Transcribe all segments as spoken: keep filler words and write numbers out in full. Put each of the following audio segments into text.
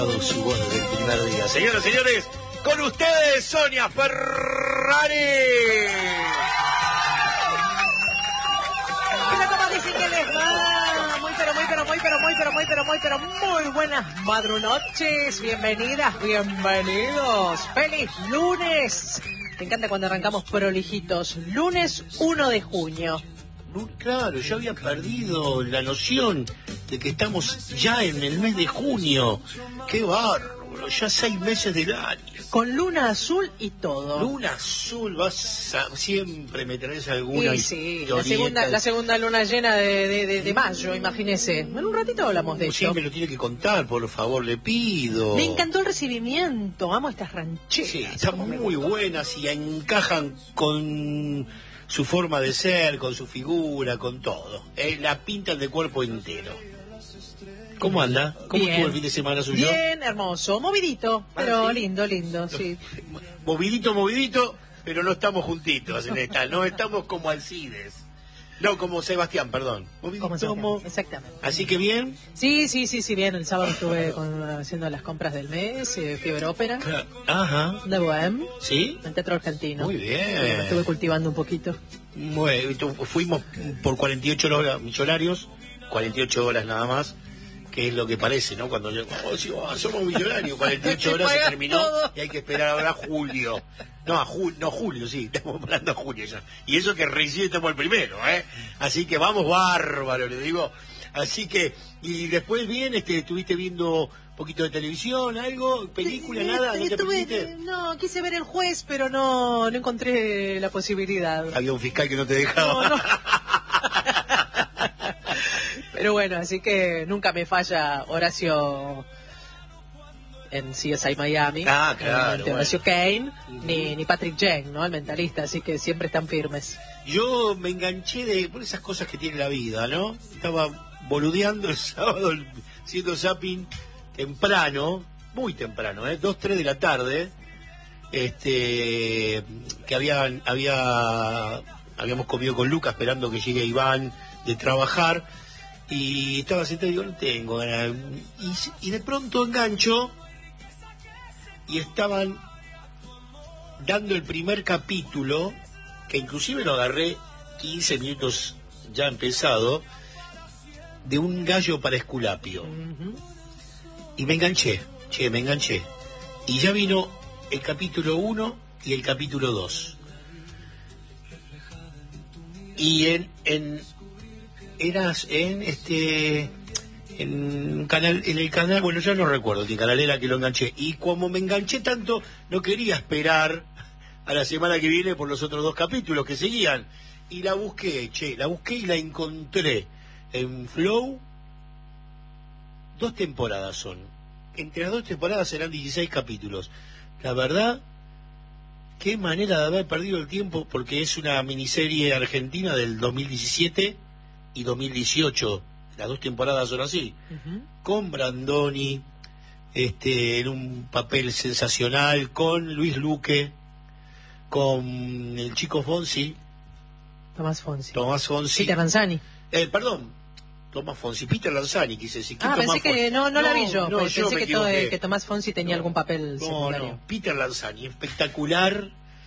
Su voz desde el primer día. Señoras y señores, con ustedes Sonia Ferrari. Hola, ¿cómo dicen que les va? Muy pero muy pero muy pero muy pero muy pero muy pero muy buenas madrunoches. Bienvenidas, bienvenidos. Feliz lunes. Me encanta cuando arrancamos prolijitos. Lunes uno de junio. Claro, yo había perdido la noción de que estamos ya en el mes de junio. ¡Qué bárbaro! Ya seis meses del año. Con luna azul y todo. Luna azul, vas a, siempre me traes alguna. Y sí, la segunda, la segunda luna llena de, de, de, de mayo, imagínese. En un ratito hablamos de eso. Sí, me lo tiene que contar, por favor, le pido. Me encantó el recibimiento, amo estas rancheras. Sí, están muy buenas y encajan con su forma de ser, con su figura, con todo. Eh, la pintan de cuerpo entero. ¿Cómo anda? ¿Cómo Bien. estuvo el fin de semana suyo? Bien, hermoso, movidito, pero ¿Ah, sí? lindo, lindo, sí. Movidito, movidito, pero no estamos juntitos en esta, no estamos como Alcides. No, como Sebastián, perdón. Movidito, Como Sebastián, mo- exactamente. Así que bien. Sí, sí, sí, sí, bien. El sábado estuve con- haciendo las compras del mes, eh, fui a ver ópera Ajá. de Bohème, ¿Sí? en Teatro Argentino. Muy bien. Eh, me estuve cultivando un poquito. Bueno, y tu- fuimos por cuarenta y ocho horas millonarios, cuarenta y ocho horas nada más, que es lo que parece, ¿no? Cuando yo, oh, sí, oh, somos millonarios, cuarenta y ocho horas se Pagas terminó todo. y hay que esperar ahora a julio. No, a julio, no, julio, sí, estamos hablando a julio ya. Y eso que recién estamos el primero, ¿eh? Así que vamos bárbaro, le digo. Así que, y después bien, este, estuviste viendo un poquito de televisión, algo, película, Eh, nada, ¿no te estuve- permitiste? No, quise ver El Juez, pero no, no encontré la posibilidad. Había un fiscal que no te dejaba. No, no. Pero bueno, así que nunca me falla Horacio en C S I Miami. Ah, claro, eh, Horacio Kane, Ujú. ni, ni Patrick Jane, ¿no? El mentalista, así que siempre están firmes. Yo me enganché de por esas cosas que tiene la vida, ¿no? Estaba boludeando el sábado, haciendo zapping temprano, muy temprano, ¿eh? Dos, tres de la tarde, este, que habían, había, habíamos comido con Lucas esperando que llegue Iván de trabajar, y estaba sentado y digo, no tengo ganas. Y, y de pronto engancho, y estaban dando el primer capítulo, que inclusive lo agarré quince minutos ya empezado, de un gallo para Esculapio. Ujú. Y me enganché, che, me enganché. Y ya vino el capítulo uno y el capítulo dos. Y en, en eras en este en un canal, en el canal, bueno, ya no recuerdo qué canal era que lo enganché. Y como me enganché tanto, no quería esperar a la semana que viene por los otros dos capítulos que seguían. Y la busqué, che, la busqué y la encontré en Flow. Dos temporadas son. Entre las dos temporadas serán dieciséis capítulos. La verdad, qué manera de haber perdido el tiempo, porque es una miniserie argentina del dos mil diecisiete y dos mil dieciocho. Las dos temporadas son así. Ujú. Con Brandoni, este, en un papel sensacional, con Luis Luque, con el chico Fonsi, Tomás Fonsi. Tomás Fonsi. Peter Lanzani. Eh, perdón, Tomás Fonsi, Peter Lanzani, quise decir. ¿Qué Ah, Tomás pensé que Fonsi? no, no la vi yo. No, pues, yo pensé me que, todo- equivoqué. que Tomás Fonsi tenía No, algún papel No, secundario. no, Peter Lanzani, espectacular.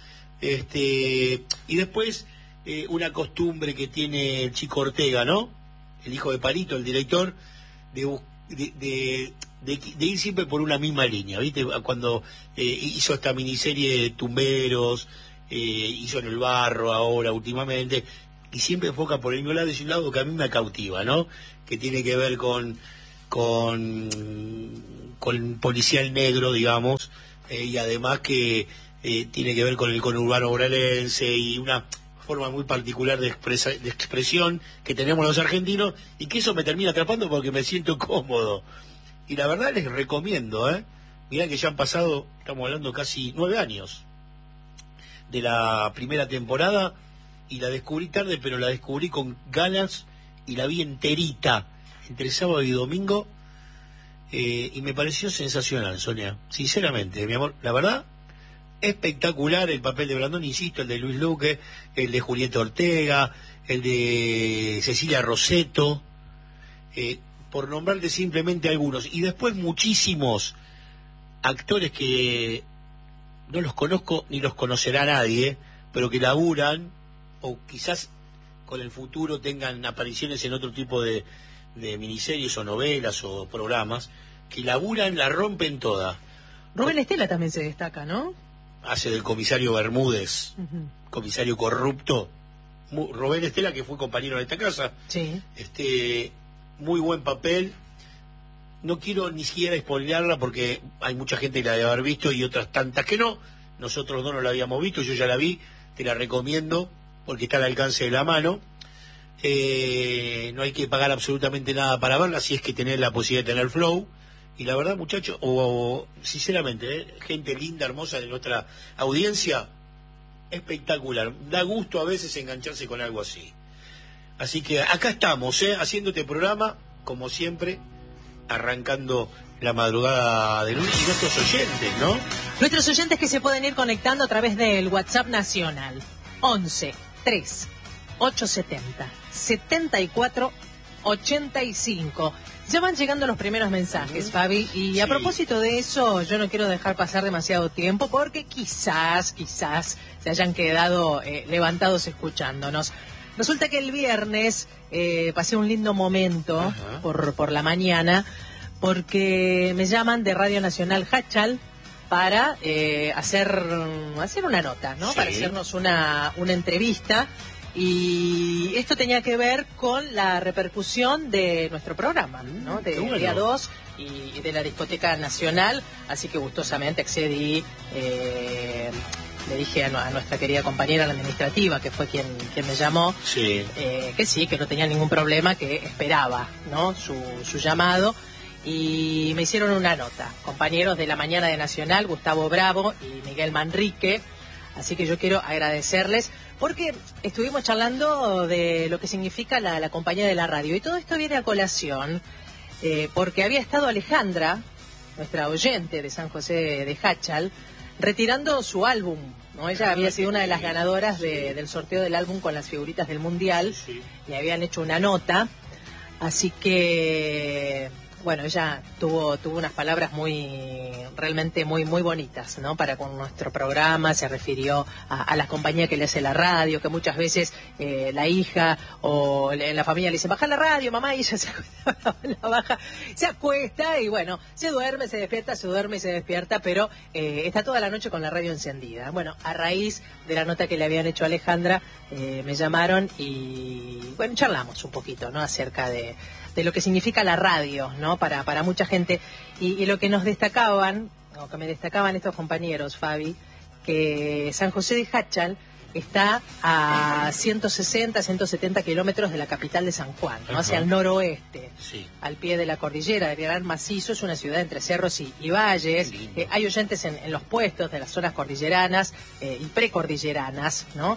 Este, y después, eh, una costumbre que tiene el chico Ortega, ¿no? El hijo de Palito, el director, de, bus- de, de, de- de ir siempre por una misma línea, ¿viste? Cuando eh, hizo esta miniserie Tumberos, eh, hizo En el Barro ahora últimamente, y siempre enfoca por el mismo lado, y es un lado que a mí me cautiva, ¿no? Que tiene que ver con con con policial negro, digamos, eh, y además que eh, tiene que ver con el conurbano bonaerense y una forma muy particular de, expresa, de expresión que tenemos los argentinos, y que eso me termina atrapando porque me siento cómodo. Y la verdad les recomiendo, ¿eh? Mirá que ya han pasado, estamos hablando casi nueve años de la primera temporada, y la descubrí tarde, pero la descubrí con ganas y la vi enterita entre sábado y domingo, eh, y me pareció sensacional, Sonia, sinceramente, mi amor, la verdad, espectacular el papel de Brandon, insisto, el de Luis Luque, el de Julieta Ortega, el de Cecilia Rosetto, eh, por nombrarte simplemente algunos, y después muchísimos actores que no los conozco ni los conocerá nadie, pero que laburan, o quizás con el futuro tengan apariciones en otro tipo de, de miniseries o novelas o programas, que laburan, la rompen toda. Rubén Estela también se destaca, ¿no? Hace del comisario Bermúdez, Uh-huh. comisario corrupto. Mu- Rubén Estela, que fue compañero de esta casa, Sí. este muy buen papel. No quiero ni siquiera spoilearla porque hay mucha gente que la debe haber visto y otras tantas que no. Nosotros no, no la habíamos visto, yo ya la vi, te la recomiendo porque está al alcance de la mano. Eh, no hay que pagar absolutamente nada para verla, si es que tenés la posibilidad de tener Flow. Y la verdad, muchachos, o, o sinceramente, ¿eh? gente linda, hermosa de nuestra audiencia, espectacular. Da gusto a veces engancharse con algo así. Así que acá estamos, ¿eh? haciendo este programa, como siempre, arrancando la madrugada de lunes, y nuestros oyentes, ¿no? Nuestros oyentes que se pueden ir conectando a través del WhatsApp nacional. once tres ocho setenta setenta y cuatro ochenta y cinco. Ya van llegando los primeros mensajes, Fabi, y a Sí. propósito de eso, yo no quiero dejar pasar demasiado tiempo porque quizás, quizás se hayan quedado eh, levantados escuchándonos. Resulta que el viernes eh, pasé un lindo momento por, por la mañana porque me llaman de Radio Nacional Hachal para eh, hacer, hacer una nota, ¿no? Sí. Para hacernos una, una entrevista. Y esto tenía que ver con la repercusión de nuestro programa, ¿no? De Qué bueno. Día dos y de la Discoteca Nacional, así que gustosamente accedí, eh, le dije a, nu- a nuestra querida compañera, la administrativa, que fue quien, quien me llamó, Sí. eh, que sí, que no tenía ningún problema, que esperaba, ¿no? su, su llamado. Y me hicieron una nota, compañeros de la mañana de Nacional, Gustavo Bravo y Miguel Manrique. Así que yo quiero agradecerles porque estuvimos charlando de lo que significa la, la compañía de la radio. Y todo esto viene a colación eh, porque había estado Alejandra, nuestra oyente de San José de Hachal, retirando su álbum, ¿no? Ella había sido una de las ganadoras de- del sorteo del álbum con las figuritas del Mundial. Sí. Le habían hecho una nota. Así que, bueno, ella tuvo tuvo unas palabras muy, realmente muy muy bonitas, ¿no? Para con nuestro programa, se refirió a, a la compañía que le hace la radio, que muchas veces eh, la hija o le- en la familia le dicen, baja la radio, mamá, y ella se acuesta, la baja, se acuesta y bueno, se duerme, se despierta, se duerme y se despierta, pero eh, está toda la noche con la radio encendida. Bueno, a raíz de la nota que le habían hecho a Alejandra, eh, me llamaron y, bueno, charlamos un poquito, ¿no? Acerca de de lo que significa la radio, ¿no? Para, para mucha gente. Y, y lo que nos destacaban, o que me destacaban estos compañeros, Fabi, que San José de Hachal está a ciento sesenta, ciento setenta kilómetros de la capital de San Juan, ¿no? Ajá. Hacia el noroeste, Sí. al pie de la cordillera del Gran Macizo. Es una ciudad entre cerros y, y valles. Qué lindo. Eh, hay oyentes en, en los puestos de las zonas cordilleranas eh, y precordilleranas, ¿no?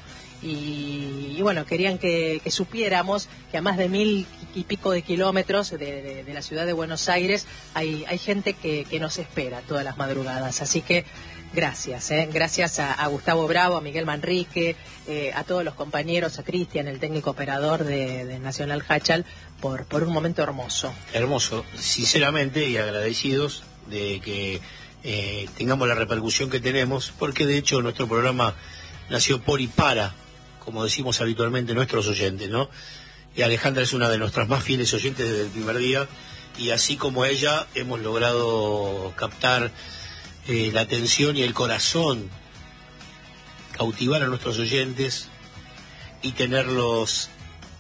Y, y bueno, querían que, que supiéramos que a más de mil y pico de kilómetros de, de- de la ciudad de Buenos Aires hay, hay gente que, que nos espera todas las madrugadas. Así que gracias, ¿eh? Gracias a, a Gustavo Bravo, a Miguel Manrique, eh, a todos los compañeros, a Cristian, el técnico operador de, de Nacional Hachal, por, por un momento hermoso. Hermoso, sinceramente, y agradecidos de que eh, tengamos la repercusión que tenemos, porque de hecho nuestro programa nació por y para, como decimos habitualmente, nuestros oyentes, ¿no? Y Alejandra es una de nuestras más fieles oyentes desde el primer día, y así como ella hemos logrado captar eh, la atención y el corazón, cautivar a nuestros oyentes y tenerlos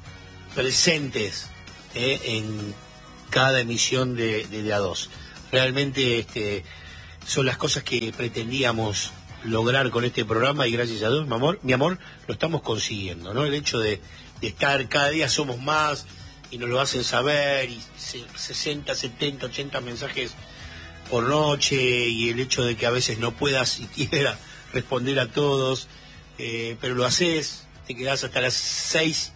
presentes eh, en cada emisión de, de, de A dos. Realmente este, son las cosas que pretendíamos lograr con este programa, y gracias a Dios, mi amor, mi amor, lo estamos consiguiendo, ¿no? El hecho de, de estar cada día somos más y nos lo hacen saber, y se- sesenta, setenta, ochenta mensajes por noche, y el hecho de que a veces no puedas siquiera responder a todos, eh, pero lo haces, te quedás hasta las seis,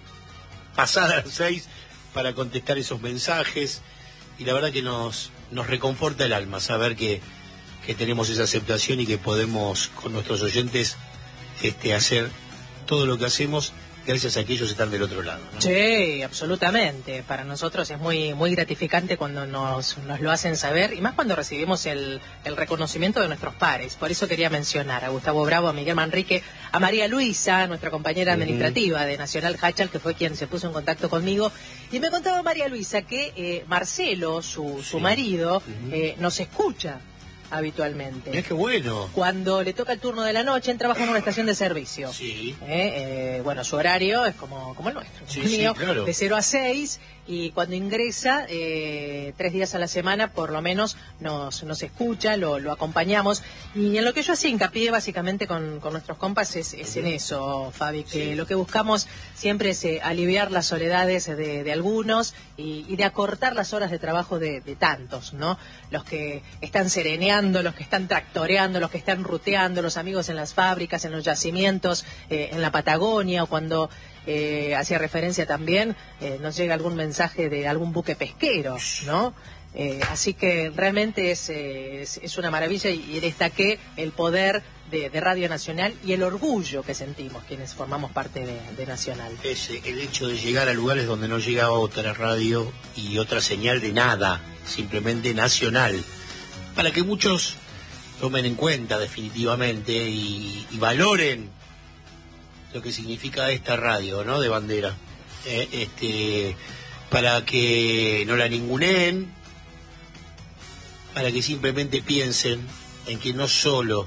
pasadas las seis, para contestar esos mensajes, y la verdad que nos, nos reconforta el alma saber que, que tenemos esa aceptación y que podemos con nuestros oyentes este, hacer todo lo que hacemos gracias a que ellos están del otro lado, ¿no? Sí, absolutamente. Para nosotros es muy muy gratificante cuando nos, nos lo hacen saber, y más cuando recibimos el, el reconocimiento de nuestros pares. Por eso quería mencionar a Gustavo Bravo, a Miguel Manrique, a María Luisa, nuestra compañera administrativa uh-huh. de Nacional Hachal, que fue quien se puso en contacto conmigo. Y me contaba María Luisa que eh, Marcelo, su, su sí. marido, uh-huh. eh, nos escucha habitualmente. Es que bueno. Cuando le toca el turno de la noche, él trabaja en una estación de servicio. Sí. Eh, eh, bueno, su horario es como, como el nuestro, sí, el mío, sí, claro. de cero a seis, y cuando ingresa, eh, tres días a la semana, por lo menos, nos, nos escucha, lo, lo acompañamos. Y en lo que yo hacía hincapié, básicamente, con, con nuestros compas, es, es en eso, Fabi, que sí. lo que buscamos siempre es eh, aliviar las soledades de, de algunos y, y de acortar las horas de trabajo de, de tantos, ¿no? Los que están sereneando, los que están tractoreando, los que están ruteando, los amigos en las fábricas, en los yacimientos, eh, en la Patagonia, o cuando eh, hacía referencia también, eh, nos llega algún mensaje de algún buque pesquero, ¿no? Eh, así que realmente es, eh, es, es una maravilla, y, y destaqué el poder de, de Radio Nacional y el orgullo que sentimos quienes formamos parte de, de Nacional. Es el hecho de llegar a lugares donde no llegaba otra radio y otra señal de nada, simplemente nacional, para que muchos tomen en cuenta definitivamente y, y valoren lo que significa esta radio, ¿no? De bandera, eh, este, para que no la ninguneen, para que simplemente piensen en que no solo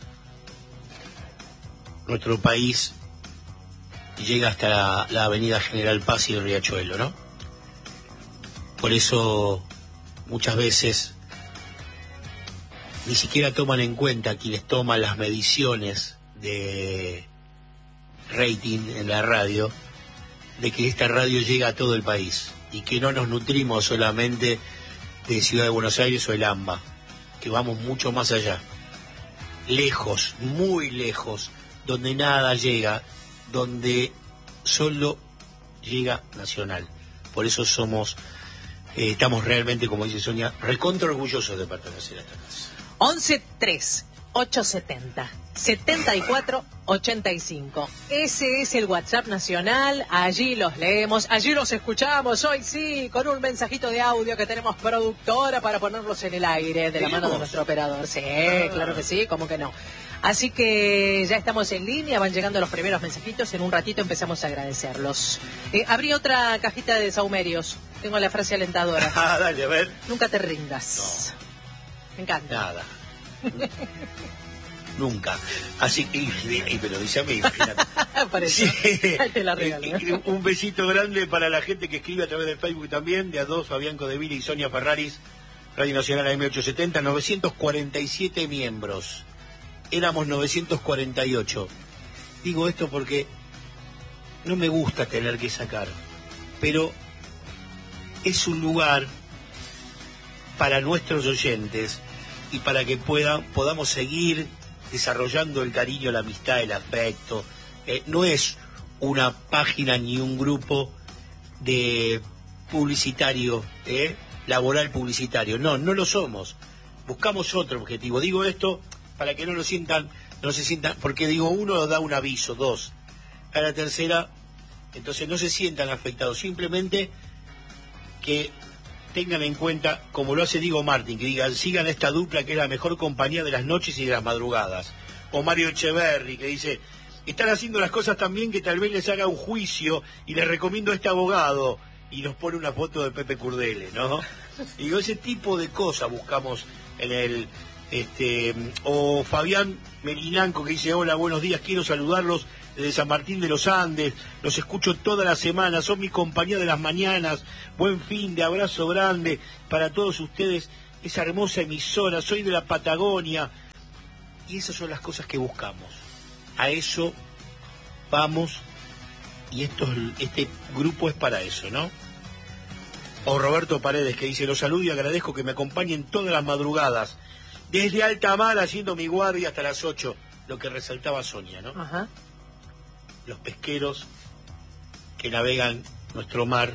nuestro país llega hasta la, la avenida General Paz y el Riachuelo, ¿no? Por eso muchas veces ni siquiera toman en cuenta quienes toman las mediciones de rating en la radio, de que esta radio llega a todo el país y que no nos nutrimos solamente de Ciudad de Buenos Aires o el AMBA, que vamos mucho más allá, lejos, muy lejos, donde nada llega, donde solo llega Nacional. Por eso somos, eh, estamos realmente, como dice Sonia, recontra orgullosos de pertenecer a esta casa. once tres ochocientos setenta setenta y cuatro ochenta y cinco. Ese es el WhatsApp nacional. Allí los leemos, allí los escuchamos. Hoy sí, con un mensajito de audio que tenemos productora para ponerlos en el aire de la mano de nuestro operador. Sí, claro que sí, ¿cómo que no? Así que ya estamos en línea, van llegando los primeros mensajitos. En un ratito empezamos a agradecerlos. Eh, abrí otra cajita de saumerios. Tengo la frase alentadora. Ah, dale, a ver. Nunca te rindas. No. Me encanta. Nada. Nunca. Así que, y me lo dice a mí, imagínate. Por eso. Sí. Te la regalo. Un besito grande para la gente que escribe a través del Facebook también, de a dos, Fabián Codeville y Sonia Ferraris, Radio Nacional A M ochocientos setenta, novecientos cuarenta y siete miembros. Éramos novecientos cuarenta y ocho. Digo esto porque no me gusta tener que sacar, pero es un lugar para nuestros oyentes y para que puedan, podamos seguir desarrollando el cariño, la amistad, el afecto. Eh, no es una página ni un grupo de publicitario, eh, laboral publicitario. No, no lo somos. Buscamos otro objetivo. Digo esto para que no lo sientan, no se sientan, porque digo, uno da un aviso, dos. A la tercera, entonces no se sientan afectados. Simplemente que tengan en cuenta, como lo hace Diego Martín, que digan, sigan esta dupla que es la mejor compañía de las noches y de las madrugadas. O Mario Echeverri, que dice, están haciendo las cosas tan bien que tal vez les haga un juicio y les recomiendo a este abogado. Y nos pone una foto de Pepe Curdele, ¿no? Y digo, ese tipo de cosas buscamos en el... este O Fabián Melinanco, que dice, hola, buenos días, quiero saludarlos desde San Martín de los Andes, los escucho toda la semana, son mi compañía de las mañanas, buen fin de abrazo grande para todos ustedes, esa hermosa emisora, soy de la Patagonia, y esas son las cosas que buscamos, a eso vamos, y esto, este grupo es para eso, ¿no? O Roberto Paredes, que dice, los saludo y agradezco que me acompañen todas las madrugadas, desde alta mar haciendo mi guardia hasta las ocho, lo que resaltaba Sonia, ¿no? Ajá. Los pesqueros que navegan nuestro mar.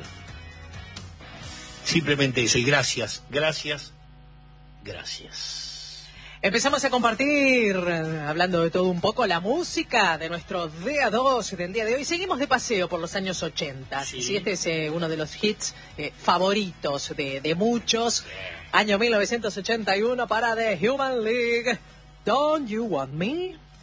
Simplemente eso. Y gracias, gracias, gracias. Empezamos a compartir, hablando de todo un poco, la música de nuestro día dos del día de hoy. Seguimos de paseo por los años ochenta. Sí. Sí, este es eh, uno de los hits eh, favoritos de, de muchos. Año mil novecientos ochenta y uno para The Human League. Don't You Want Me?